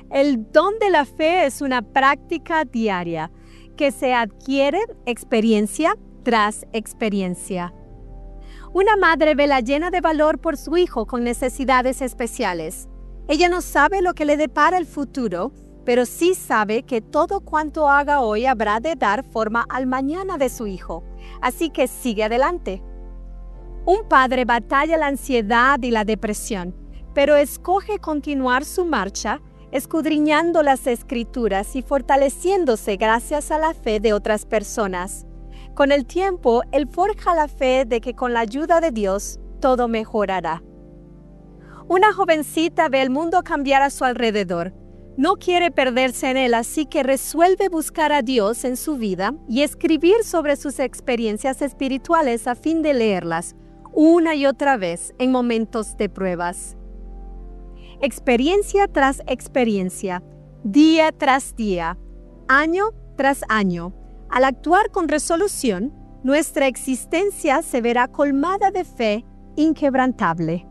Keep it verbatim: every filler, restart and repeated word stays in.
El don de la fe es una práctica diaria que se adquiere experiencia tras experiencia. Una madre vela llena de valor por su hijo con necesidades especiales. Ella no sabe lo que le depara el futuro, pero sí sabe que todo cuanto haga hoy habrá de dar forma al mañana de su hijo. Así que sigue adelante. Un padre batalla la ansiedad y la depresión, pero escoge continuar su marcha, escudriñando las Escrituras y fortaleciéndose gracias a la fe de otras personas. Con el tiempo, él forja la fe de que con la ayuda de Dios, todo mejorará. Una jovencita ve el mundo cambiar a su alrededor. No quiere perderse en él, así que resuelve buscar a Dios en su vida y escribir sobre sus experiencias espirituales a fin de leerlas una y otra vez en momentos de pruebas. Experiencia tras experiencia, día tras día, año tras año. Al actuar con resolución, nuestra existencia se verá colmada de fe inquebrantable.